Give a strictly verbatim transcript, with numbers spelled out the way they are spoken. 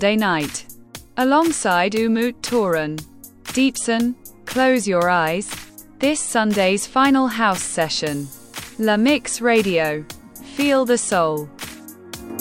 Sunday night. Alongside Umut Toran. Deepson, Close Your Eyes. This Sunday's final house session. La Mix Radio. Feel the soul.